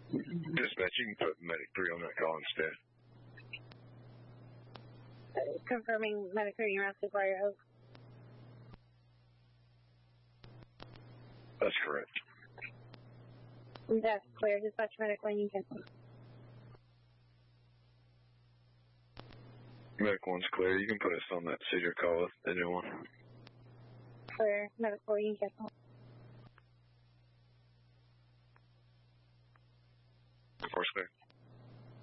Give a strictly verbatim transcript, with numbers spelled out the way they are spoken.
Dispatch, you can put Medic three on that call instead. Uh, confirming Medic three, you're asking for your host. That's correct. That's clear. Dispatch Medic one, you can. Medic one's clear. You can put us on that seizure call with the new one. Clear. Medic four, you can cancel. Of course, clear.